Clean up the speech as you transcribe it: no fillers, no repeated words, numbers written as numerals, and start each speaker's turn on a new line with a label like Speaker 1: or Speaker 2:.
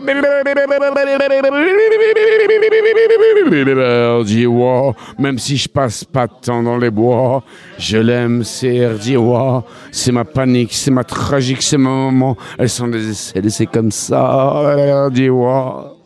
Speaker 1: Erdiwa, même si je passe pas de temps dans les bois, je l'aime, c'est Erdiwa. C'est ma panique, c'est ma tragique, c'est ma maman. Elles sont des essais, c'est comme ça, Erdiwa.